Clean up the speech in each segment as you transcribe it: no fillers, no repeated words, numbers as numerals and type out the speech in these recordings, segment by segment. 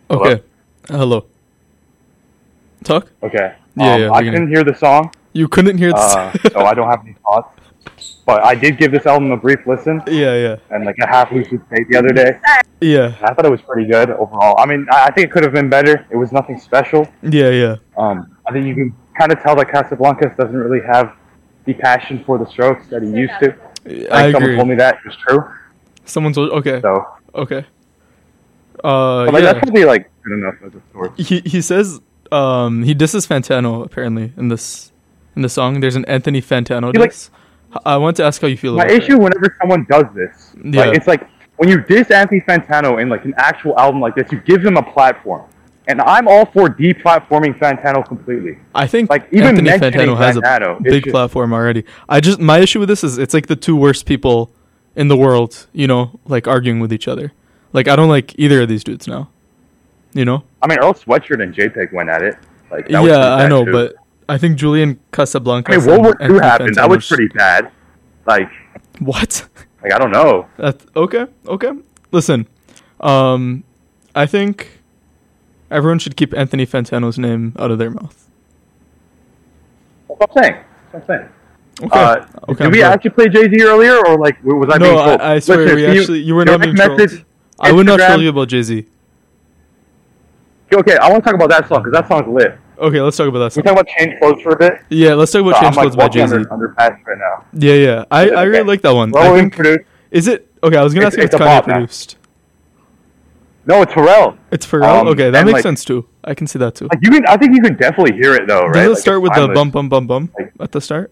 Okay. Hello. Talk? Okay. Yeah, I couldn't hear the song, You couldn't hear the so I don't have any thoughts. But I did give this album a brief listen Yeah. and like a half lucid state the other day. Yeah. I thought it was pretty good overall. I mean, I think it could have been better. It was nothing special. Yeah. I think you can kind of tell that Casablancas doesn't really have the passion for the Strokes that he used to. I Someone agree. told me that it was true. Someone told okay. So, Okay. but like, Yeah. that's probably like good enough as a source. He says he disses Fantano apparently in this song. There's an Anthony Fantano He, like- diss. I want to ask how you feel My about issue whenever someone does this, Yeah. like, it's like when you diss Anthony Fantano in like an actual album like this, you give him a platform. And I'm all for deplatforming Fantano completely. that. I think Like, even Anthony mentioning Fantano has Fantano, a it's big just- platform already. My issue with this is it's like the two worst people in the world, like arguing with each other. Like I don't like either of these dudes now. I mean, Earl Sweatshirt and JPEG went at it. Like, that was Yeah, pretty I bad, know, too. but I think Julian Casablancas. I mean, World War and II Anthony happened. That was Fantano's- pretty bad. Like, What? I don't know. Okay. Listen, I think everyone should keep Anthony Fantano's name out of their mouth. That's what I'm saying. Okay. Did we actually play Jay-Z earlier, or like was I being No, told? I swear Listen, you were not being direct trolled. message, I would not Instagram- tell you about Jay-Z. Okay, I want to talk about that song because that song's lit. Okay, let's talk about that Can we song. talk about Change Clothes for a bit? Yeah, let's talk about So Change I'm like Clothes by walking Jay-Z. under pass right now. Yeah. I really Okay. like that one. I Rolling think, produced. is it okay? I was gonna ask if It's it's a Kanye bop, man. produced. No, it's Pharrell. It's Pharrell. Okay, that and, makes like- sense too. I can see that too. Like I think you can definitely hear it though, right? Does it Like, start it's with the timeless. bum Like- at the start?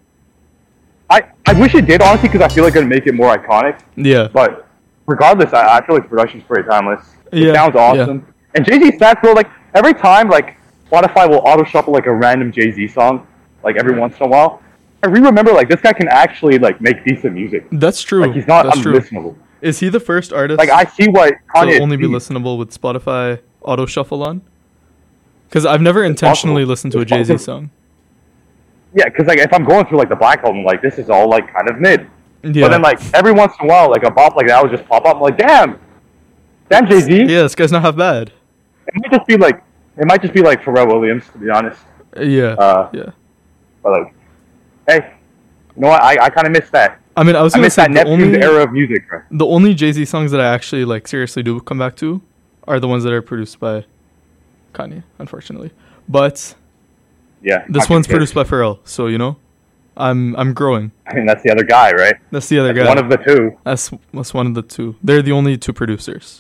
I wish it did honestly because I feel like it'd make it more iconic. Yeah. But regardless, I feel like production's pretty timeless. Yeah, It sounds awesome. And Jay-Z stats, bro, like every time like Spotify will auto shuffle like a random Jay-Z song, like every once in a while. I remember like this guy can actually like make decent music. That's true. Like he's not That's true. unlistenable. Is he the first artist Like I see what Kanye to only be sees. listenable with Spotify auto shuffle on? Because I've never intentionally possible. listened to a It's Jay-Z possible. song. Yeah, because like if I'm going through like the Black album, like this is all like kind of mid. Yeah. But then like every once in a while, like a bop like that would just pop up. I'm like, damn Jay-Z. Yeah, this guy's not half bad. It might just be like Pharrell Williams, to be honest. Yeah. But like, hey, you know what? I kind of miss that. I mean, I was I gonna miss say that the Neptune's only era of music, bro. the only Jay-Z songs that I actually like seriously do come back to are the ones that are produced by Kanye, unfortunately. But Yeah. this I one's can produced by Pharrell, so I'm growing. I mean, that's the other guy, right? That's the other That's guy. one of the two. That's one of the two. They're the only two producers.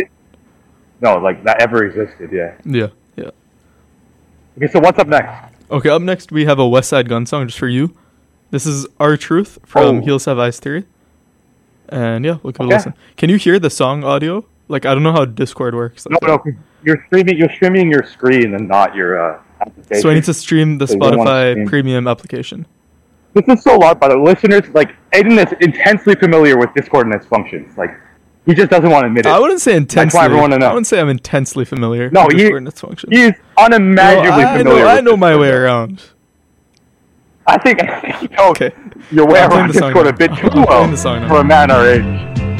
No, like that ever existed. Yeah. Yeah. Okay, so what's up next? Okay, up next we have a West Side Gun song just for you. This is Our Truth from Oh. Heels Have Eyes Theory. And yeah, we'll give it a Okay. listen. Can you hear the song audio? Like I don't know how Discord works. No, you're streaming your screen and not your application. So I need to stream the So you don't wanna Spotify stream. premium application. This is so loud, by the listeners. Like Aiden is intensely familiar with Discord and its functions. Like he just doesn't want to admit it. I wouldn't say intensely. why everyone to know. I wouldn't say I'm intensely familiar No, with he- Discord and its functions. He is unimaginably familiar. I with know my Discord. way around. I think you know Okay. your way I'm playing around the song Discord now. a bit too I'm playing well the song now. for a man our age.